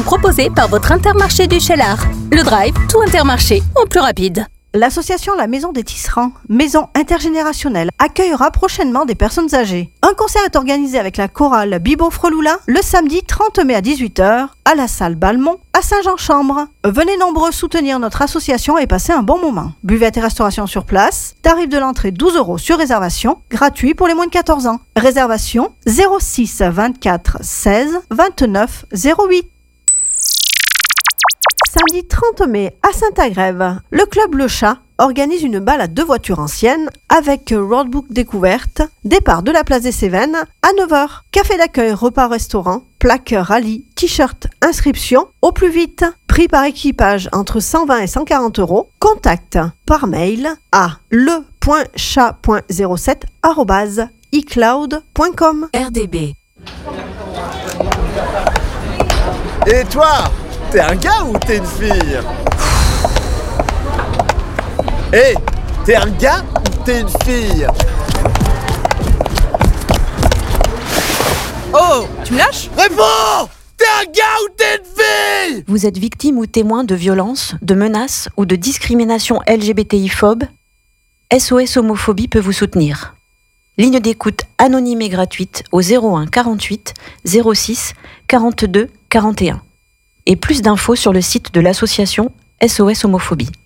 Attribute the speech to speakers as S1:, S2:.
S1: proposés par votre Intermarché du Cheylard. Le Drive, tout Intermarché, en plus rapide.
S2: L'association La Maison des Tisserands, maison intergénérationnelle, accueillera prochainement des personnes âgées. Un concert est organisé avec la chorale Bibo Freloula le samedi 30 mai à 18h à la salle Balmont à Saint-Jean-Chambre. Venez nombreux soutenir notre association et passer un bon moment. Buvette et restauration sur place, tarif de l'entrée 12 € sur réservation, gratuit pour les moins de 14 ans. Réservation 06 24 16 29 08. Samedi 30 mai à Saint-Agrève, le club Le Chat organise une balade de voitures anciennes avec roadbook découverte, départ de la place des Cévennes à 9h. Café d'accueil, repas-restaurant, plaque rallye, t-shirt, inscription au plus vite. Prix par équipage entre 120 et 140 €. Contact par mail à le.chat.07@icloud.com.
S3: RDB.
S4: Et toi, t'es un gars ou t'es une fille? Hé, t'es un gars ou t'es une fille?
S5: Oh, tu me lâches?
S4: Réponds! T'es un gars ou t'es une fille?
S3: Vous êtes victime ou témoin de violences, de menaces ou de discrimination LGBTI-phobe? SOS Homophobie peut vous soutenir. Ligne d'écoute anonyme et gratuite au 01 48 06 42 41. Et plus d'infos sur le site de l'association SOS Homophobie.